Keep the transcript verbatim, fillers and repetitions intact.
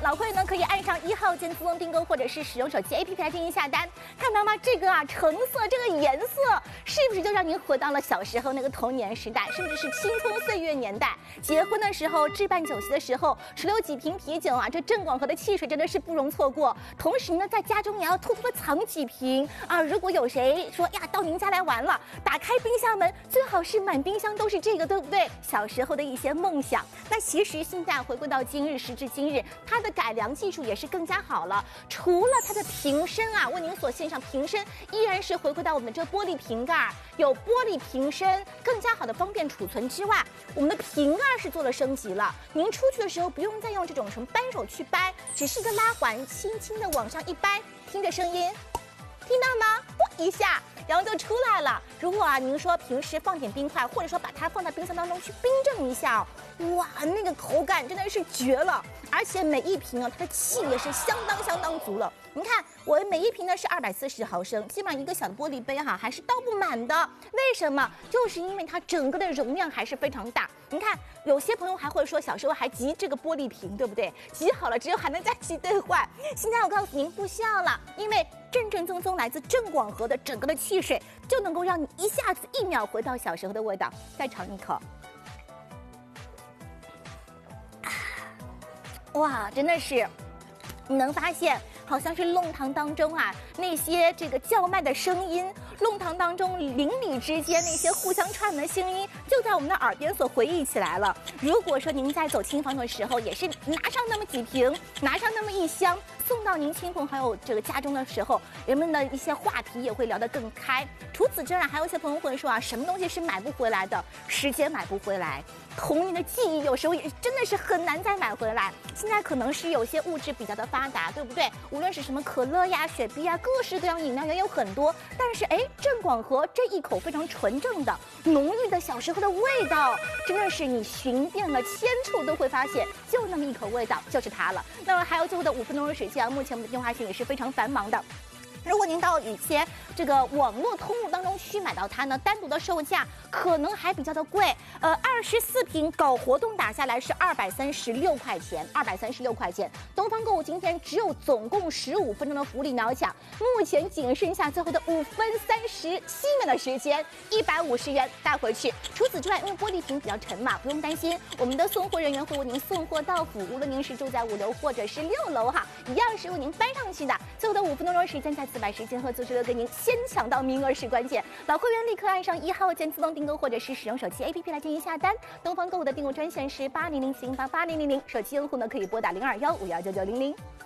老会员呢可以按上一号键自动订购，或者是使用手机 A P P 来进行下单。看到吗？这个啊橙色这个颜色，是不是就让您回到了小时候那个童年时代，甚至是青葱岁月年代？结婚的时候，置办酒席的时候，除了有几瓶啤酒啊，这郑广和的汽水真的是不容错过。同时呢，在家中也要偷偷的藏几瓶啊。如果有谁说呀到您家来玩了，打开冰箱门，最好是满冰箱都是这个，对不对？小时候的一些梦想。那其实现在回归到今日，时至今日，它的改良技术也是更加好了。除了它的瓶身啊，为您所献上瓶身依然是回归到我们这玻璃瓶盖，有玻璃瓶身，更加好的方便储存之外，我们的瓶盖是做了升级了。您出去的时候不用再用这种什么扳手去掰，只是一个拉环，轻轻的往上一掰，听着声音，听到吗？啵一下。然后就出来了。如果啊，您说平时放点冰块，或者说把它放在冰箱当中去冰镇一下，哇，那个口感真的是绝了！而且每一瓶啊，它的气也是相当相当足了。您看，我每一瓶呢是二百四十毫升，基本上一个小的玻璃杯哈，还是倒不满的。为什么？就是因为它整个的容量还是非常大。您看，有些朋友还会说，小时候还集这个玻璃瓶，对不对？集好了之后还能再去兑换。现在我告诉您不需要了，因为正正宗宗来自郑广和的整个的汽水，就能够让你一下子一秒回到小时候的味道。再尝一口，哇，真的是，你能发现好像是弄堂当中啊那些这个叫卖的声音，弄堂当中邻里之间那些互相串的声音，就在我们的耳边所回忆起来了。如果说您在走亲访的时候，也是拿上那么几瓶，拿上那么一箱，送到您亲朋好友这个家中的时候，人们的一些话题也会聊得更开。除此之外，还有一些朋友会说啊，什么东西是买不回来的？时间买不回来，童年的记忆有时候也真的是很难再买回来。现在可能是有些物质比较的发达，对不对？无论是什么可乐呀、雪碧呀，各式各样饮料也有很多。但是哎，郑广和这一口非常纯正的、浓郁的小时候的味道，真的是你寻遍了千处都会发现，就那么一口味道，就是它了。那么还有最后的五分钟的时间，目前我们的电话线也是非常繁忙的。如果您到一些这个网络通路当中去买到它呢，单独的售价可能还比较的贵。呃，二十四瓶搞活动打下来是二百三十六块钱，二百三十六块钱。东方购物今天只有总共十五分钟的福利秒抢，目前仅剩下最后的五分三十七秒的时间，一百五十元带回去。除此之外，因为玻璃瓶比较沉嘛，不用担心，我们的送货人员会为您送货到府，无论您是住在五楼或者是六楼哈，一样是为您搬上去的。最后的五分钟时间，在此把时间和组织的给您先抢到名额是关键。老会员立刻按上一号键自动订购，或者是使用手机 A P P 来进行下单。东方购物的订购专线是八零零七零八八零零零，手机用户呢可以拨打零二幺五幺九九零零。